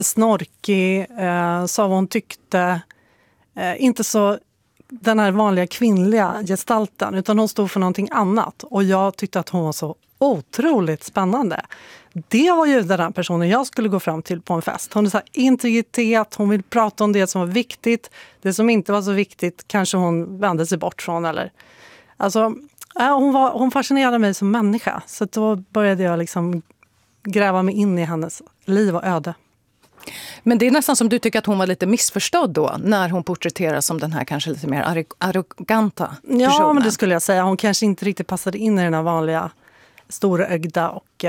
snorkig, sa vad hon tyckte. Inte så den här vanliga kvinnliga gestalten, utan hon stod för någonting annat. Och jag tyckte att hon var så otroligt spännande. Det var ju den här personen jag skulle gå fram till på en fest. Hon har integritet, hon vill prata om det som var viktigt. Det som inte var så viktigt kanske hon vände sig bort från. Eller. Alltså, hon fascinerade mig som människa. Så då började jag liksom gräva mig in i hennes liv och öde. Men det är nästan som du tycker att hon var lite missförstådd då, när hon porträtteras som den här kanske lite mer arroganta personen. Ja, men det skulle jag säga. Hon kanske inte riktigt passade in i den här vanliga storögda och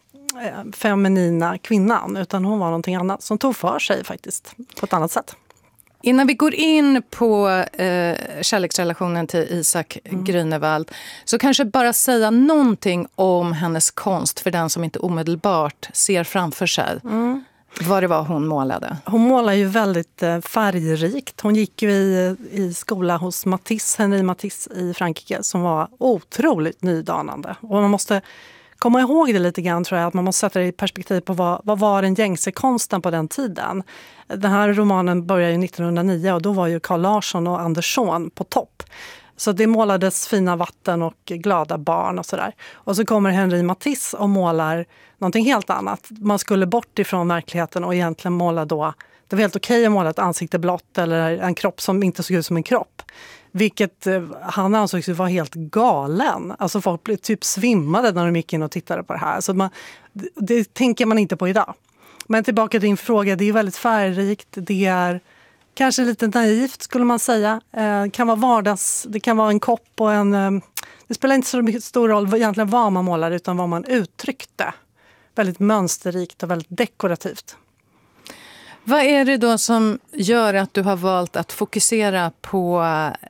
feminina kvinnan, utan hon var någonting annat som tog för sig faktiskt på ett annat sätt. Innan vi går in på kärleksrelationen till Isak Grünewald, så kanske bara säga någonting om hennes konst för den som inte omedelbart ser framför sig vad det var hon målade. Hon målar ju väldigt färgrikt. Hon gick ju i skola hos Henri Matisse i Frankrike, som var otroligt nydanande. Och man måste komma ihåg det lite grann, tror jag, att man måste sätta det i perspektiv på vad var den gängse konsten på den tiden. Den här romanen började ju 1909 och då var ju Carl Larsson och Andersson på topp. Så det målades fina vatten och glada barn och sådär. Och så kommer Henri Matisse och målar någonting helt annat. Man skulle bort ifrån verkligheten och egentligen måla då. Det var helt okej att måla ett ansikte blått eller en kropp som inte såg ut som en kropp. Vilket han ansåg sig vara helt galen. Alltså folk blev typ svimmade när de gick in och tittade på det här. Så det tänker man inte på idag. Men tillbaka till din fråga, det är väldigt färgrikt. Det är kanske lite naivt skulle man säga. Det kan vara vardags, det kan vara en kopp och en... Det spelar inte så stor roll egentligen vad man målar, utan vad man uttryckte. Väldigt mönsterrikt och väldigt dekorativt. Vad är det då som gör att du har valt att fokusera på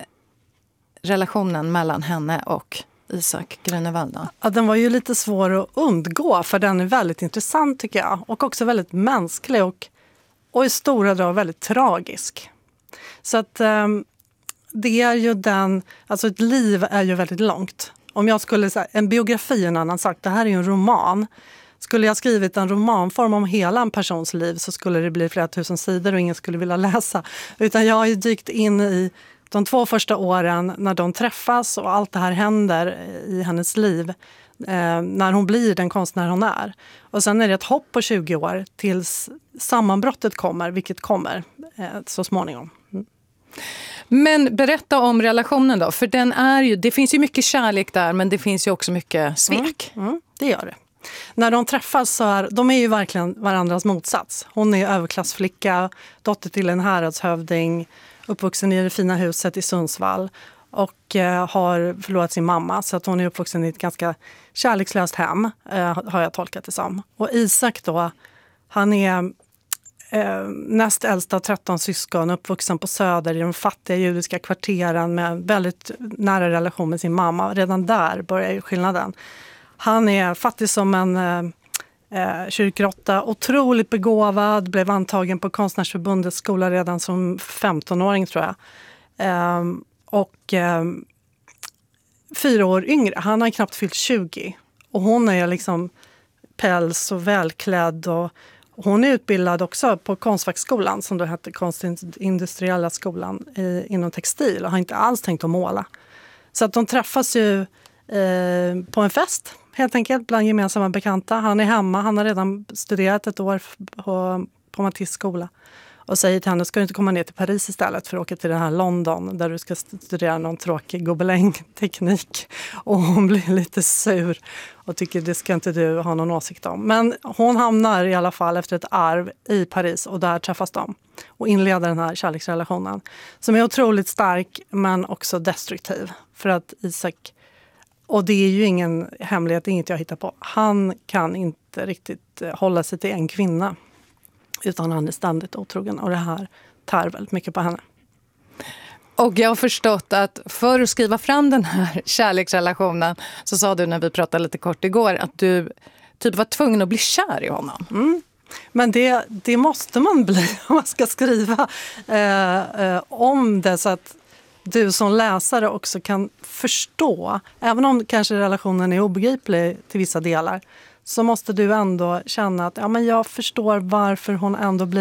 relationen mellan henne och Isak Grünewald? Ja, den var ju lite svår att undgå, för den är väldigt intressant tycker jag. Och också väldigt mänsklig och i stora drag väldigt tragisk. Så att det är ju alltså ett liv är ju väldigt långt. Om jag skulle säga, en biografi är en annan sak, det här är ju en roman. Skulle jag skrivit en romanform om hela en persons liv så skulle det bli flera tusen sidor och ingen skulle vilja läsa. Utan jag har ju dykt in i de 2 första åren när de träffas och allt det här händer i hennes liv. När hon blir den konstnär hon är. Och sen är det ett hopp på 20 år tills sammanbrottet kommer, vilket kommer så småningom. Men berätta om relationen då, för det finns ju mycket kärlek där, men det finns ju också mycket svek. Det gör det. När de träffas så de är ju verkligen varandras motsats. Hon är överklassflicka, dotter till en häradshövding, uppvuxen i det fina huset i Sundsvall och har förlorat sin mamma, så att hon är uppvuxen i ett ganska kärlekslöst hem, har jag tolkat det som. Och Isak då, han är näst äldst av 13 syskon, uppvuxen på Söder i de fattiga judiska kvarteren med väldigt nära relation med sin mamma. Redan där börjar ju skillnaden. Han är fattig som en kyrkråtta, otroligt begåvad, blev antagen på Konstnärsförbundets skola redan som 15-åring tror jag. Och 4 år yngre, han har knappt fyllt 20. Och hon är liksom päls och välklädd och hon är utbildad också på Konstfackskolan som då hette Konstindustriella skolan inom textil och har inte alls tänkt att måla. Så att de träffas ju på en fest helt enkelt bland gemensamma bekanta. Han är hemma, han har redan studerat ett år på Matisse skola och säger till henne, ska du inte komma ner till Paris istället för att åka till den här London där du ska studera någon tråkig Gobelin-teknik. Och hon blir lite sur och tycker det ska inte du ha någon åsikt om. Men hon hamnar i alla fall efter ett arv i Paris och där träffas de och inleder den här kärleksrelationen som är otroligt stark men också destruktiv. För att Isak, och det är ju ingen hemlighet, det är inget jag hittar på, han kan inte riktigt hålla sig till en kvinna. Utan han är ständigt otrogen och det här tär väldigt mycket på henne. Och jag har förstått att för att skriva fram den här kärleksrelationen så sa du när vi pratade lite kort igår att du typ var tvungen att bli kär i honom. Men det måste man bli om man ska skriva om det så att du som läsare också kan förstå, även om kanske relationen är obegriplig till vissa delar, så måste du ändå känna att ja, men jag förstår varför hon ändå blir